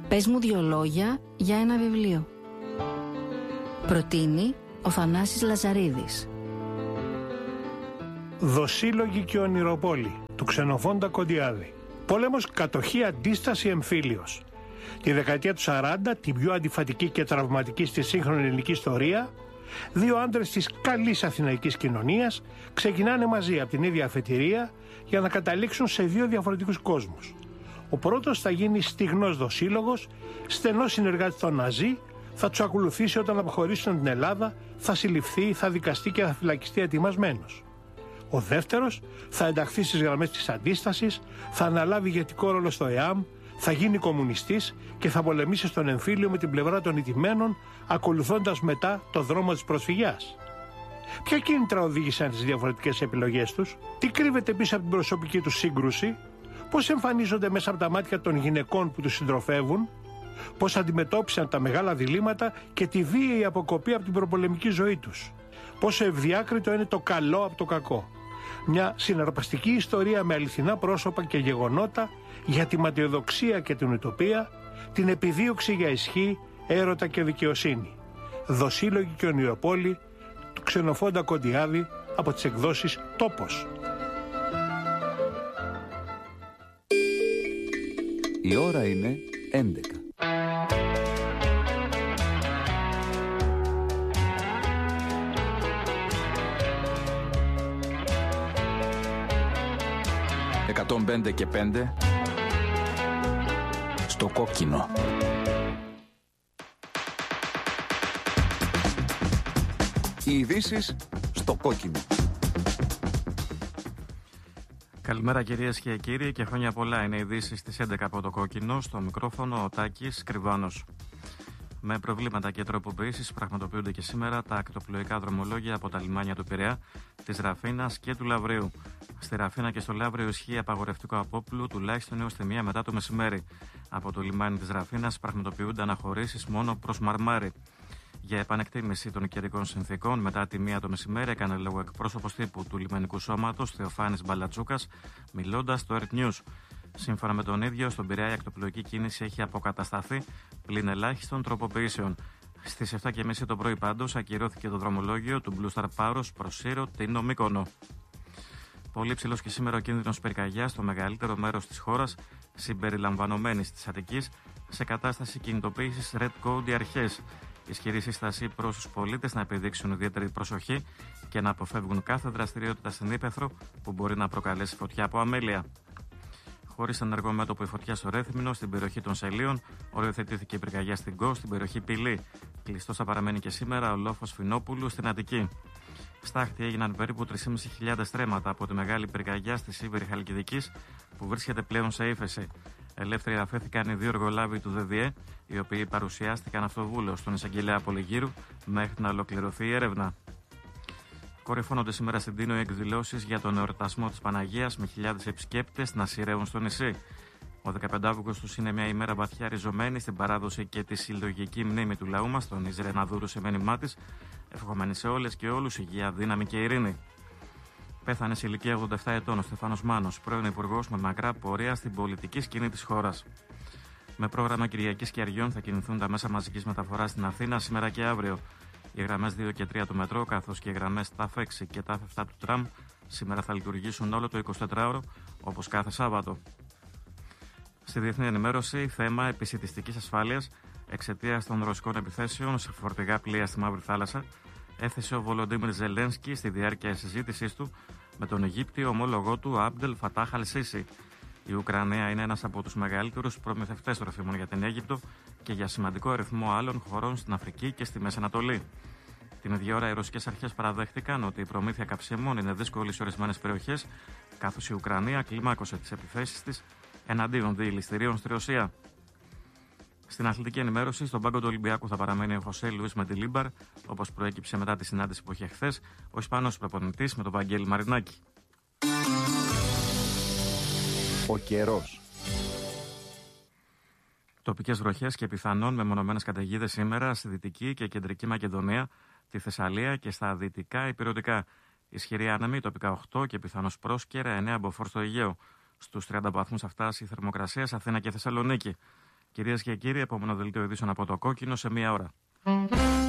Πες μου 2 λόγια για ένα βιβλίο. Προτείνει ο Θανάσης Λαζαρίδης. Δοσύλλογοι και ονειροπόλοι του Ξενοφόντα Κοντιάδη. Πόλεμος, κατοχή, αντίσταση, εμφύλιος. Τη δεκαετία του 40, την πιο αντιφατική και τραυματική στη σύγχρονη ελληνική ιστορία, 2 άντρες της καλής αθηναϊκής κοινωνίας ξεκινάνε μαζί από την ίδια αφετηρία για να καταλήξουν σε 2 διαφορετικούς κόσμους. Ο πρώτος θα γίνει στιγνός δοσύλλογος, στενός συνεργάτης των Ναζί, θα τους ακολουθήσει όταν αποχωρήσουν την Ελλάδα, θα συλληφθεί, θα δικαστεί και θα φυλακιστεί ετοιμασμένος. Ο δεύτερος θα ενταχθεί στις γραμμές της αντίστασης, θα αναλάβει ηγετικό ρόλο στο ΕΑΜ, θα γίνει κομμουνιστής και θα πολεμήσει στον εμφύλιο με την πλευρά των ηττημένων, ακολουθώντας μετά το δρόμο της προσφυγιάς. Ποια κίνητρα οδήγησαν τις διαφορετικές επιλογές τους, τι κρύβεται πίσω από την προσωπική τους σύγκρουση, πώς εμφανίζονται μέσα από τα μάτια των γυναικών που τους συντροφεύουν, πώς αντιμετώπισαν τα μεγάλα διλήμματα και τη βίαιη αποκοπή από την προπολεμική ζωή τους, πόσο ευδιάκριτο είναι το καλό από το κακό. Μια συναρπαστική ιστορία με αληθινά πρόσωπα και γεγονότα για τη ματαιοδοξία και την ουτοπία, την επιδίωξη για ισχύ, έρωτα και δικαιοσύνη. Δοσύλλογοι και ονειροπόλοι του Ξενοφόντα Κοντιάδη από τις εκδόσεις Τόπος. Η ώρα είναι 11. «105 και 5» στο κόκκινο. Οι ειδήσεις στο κόκκινο. Καλημέρα κυρίες και κύριοι και χρόνια πολλά. Είναι οι ειδήσεις στις 11 από το κόκκινο. Στο μικρόφωνο ο Τάκης Κρυβάνος. Με προβλήματα και τροποποιήσεις πραγματοποιούνται και σήμερα τα ακτοπλοϊκά δρομολόγια από τα λιμάνια του Πειραιά, της Ραφίνας και του Λαβρίου. Στη Ραφίνα και στο Λαύριο ισχύει απαγορευτικό απόπλου τουλάχιστον έως τη 1 μετά το μεσημέρι. Από το λιμάνι της Ραφίνας πραγματοποιούνται αναχωρήσεις μόνο προς Μαρμάρι. Για επανεκτίμηση των καιρικών συνθήκων, μετά τη 1 το μεσημέρι, έκανε λόγο εκπρόσωπος τύπου του λιμενικού σώματος Θεοφάνης Μπαλατσούκας, μιλώντας στο Earth News. Σύμφωνα με τον ίδιο, στον Πειραιά η ακτοπλοϊκή κίνηση έχει αποκατασταθεί πλην ελάχιστων τροποποιήσεων. Στις 7.30 το πρωί, πάντως, ακυρώθηκε το δρομολόγιο του Blue Star Pauros προς Σύρο, Τίνο, Μύκονο. Πολύ ψηλός και σήμερα ο κίνδυνος πυρκαγιάς στο μεγαλύτερο μέρος της χώρας, συμπεριλαμβανομένης της Αττικής, σε κατάσταση κινητοποίησης Red Code οι αρχές. Ισχυρή σύσταση προς τους πολίτες να επιδείξουν ιδιαίτερη προσοχή και να αποφεύγουν κάθε δραστηριότητα στην ύπαιθρο που μπορεί να προκαλέσει φωτιά από αμέλεια. Χωρίς ενεργό μέτωπο η φωτιά στο Ρέθυμνο, στην περιοχή των Σελίων, οριοθετήθηκε η πυρκαγιά στην Κο, στην περιοχή Πηλή. Κλειστός θα παραμένει και σήμερα ο λόφος Φινόπουλου στην Αττική. Στάχτη έγιναν περίπου 3.500 στρέμματα από τη μεγάλη πυρκαγιά στη Σίβηρη Χαλκιδικής, που βρίσκεται πλέον σε ύφεση. Ελεύθεροι αφέθηκαν οι 2 εργολάβοι του ΔΔΕ, οι οποίοι παρουσιάστηκαν αυτοβούλως στον εισαγγελέα Πολυγύρου μέχρι να ολοκληρωθεί η έρευνα. Κορυφώνονται σήμερα στην Τίνο οι εκδηλώσεις για τον εορτασμό της Παναγίας, με χιλιάδες επισκέπτες να σειραίουν στο νησί. Ο 15 Αύγουστος είναι μια ημέρα βαθιά ριζωμένη στην παράδοση και τη συλλογική μνήμη του λαού μας, τον Ιζρεναδούρου σε μήνυμά της, ευχόμενη σε όλες και όλους υγεία, δύναμη και ειρήνη. Πέθανε σε ηλικία 87 ετών ο Στεφάνος Μάνος, πρώην υπουργός με μακρά πορεία στην πολιτική σκηνή της χώρας. Με πρόγραμμα Κυριακής και Αργιών θα κινηθούν τα μέσα μαζικής μεταφοράς στην Αθήνα σήμερα και αύριο. Οι γραμμές 2 και 3 του μετρό, καθώς και οι γραμμές ΤΑΦ 6 και ΤΑΦ 7 του τραμ, σήμερα θα λειτουργήσουν όλο το 24ωρο, όπως κάθε Σάββατο. Στη διεθνή ενημέρωση, θέμα επισιτιστικής ασφάλειας εξαιτίας των ρωσικών επιθέσεων σε φορτηγά πλοία στη Μαύρη Θάλασσα, έθεσε ο Βολοντίμιρ Ζελένσκι στη διάρκεια συζήτησής του με τον Αιγύπτιο ομόλογό του Άμπντελ Φατάχ Αλ-Σίσι. Η Ουκρανία είναι ένας από τους μεγαλύτερους προμηθευτές τροφίμων για την Αίγυπτο και για σημαντικό αριθμό άλλων χωρών στην Αφρική και στη Μέση Ανατολή. Την ίδια ώρα, οι ρωσικές αρχές παραδέχτηκαν ότι η προμήθεια καυσίμων είναι δύσκολη σε ορισμένες περιοχές, καθώς η Ουκρανία κλιμάκωσε τις επιθέσεις της εναντίον διελιστηρίων στη Ρωσία. Στην αθλητική ενημέρωση, στον πάγκο του Ολυμπιακού θα παραμένει ο Χωσέ Λουίς Μεντιλίμπαρ, όπως προέκυψε μετά τη συνάντηση που είχε χθες ο Ισπανός προπονητής με τον Βαγγέλη Μαρινάκη. Ο καιρός. Τοπικές βροχές και πιθανόν μεμονωμένες καταιγίδες σήμερα στη Δυτική και Κεντρική Μακεδονία, τη Θεσσαλία και στα δυτικά ηπειρωτικά. Ισχυρή άνεμη, τοπικά 8 και πιθανώς πρόσκαιρα 9 μποφόρ στο Αιγαίο. Στους 30 βαθμούς θα φτάσει η θερμοκρασία σε Αθήνα και Θεσσαλονίκη. Κυρίες και κύριοι, επόμενο δελτίο ειδήσεων από το Κόκκινο σε 1 ώρα.